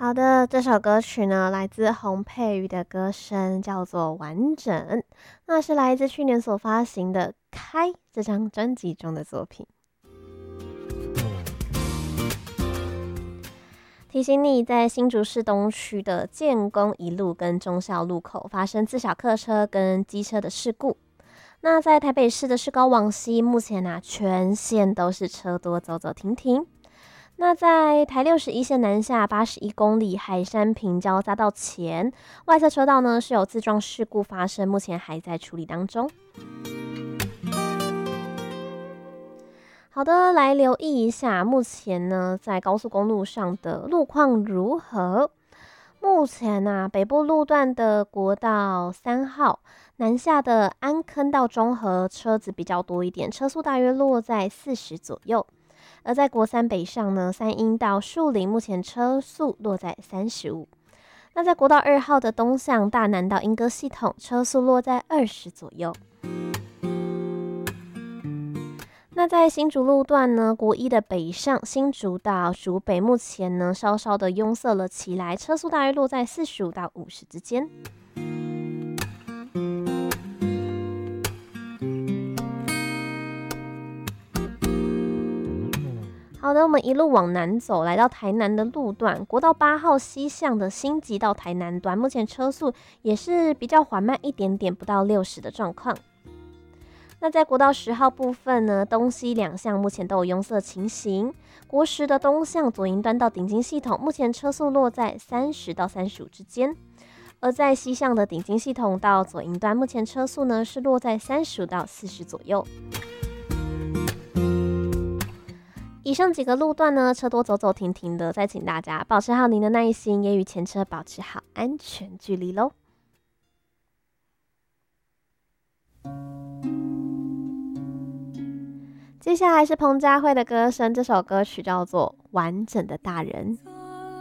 好的，这首歌曲呢，来自洪佩瑜的歌声，叫做《完整》，那是来自去年所发行的《开》这张专辑中的作品。提醒你，在新竹市东区的建工一路跟忠孝路口发生自小客车跟机车的事故。那在台北市的市高往西，目前全线都是车多，走走停停。那在台61线南下81公里海山平交匝道前，外侧车道呢是有自撞事故发生，目前还在处理当中。好的，来留意一下，目前呢在高速公路上的路况如何？目前北部路段的国道3号南下的安坑到中和车子比较多一点，车速大约落在40左右。而在国三北上呢，三鹰到树林目前车速落在35。那在国道2号的东向大南到莺歌系统，车速落在20左右。那在新竹路段呢，国一的北上新竹到竹北，目前呢稍稍的拥塞了起来，车速大约落在45到50之间。好的，我们一路往南走，来到台南的路段，国道8号西向的新集到台南段，目前车速也是比较缓慢一点点，不到60的状况。那在国道10号部分呢，东西两向目前都有拥塞情形。国10的东向左营端到顶金系统，目前车速落在30到35之间；而在西向的顶金系统到左营端，目前车速呢是落在35到40左右。以上几个路段呢，车多走走停停的，再请大家保持好您的耐心，也与前车保持好安全距离咯。接下来是彭佳慧的歌声，这首歌曲叫做《完整的大人》。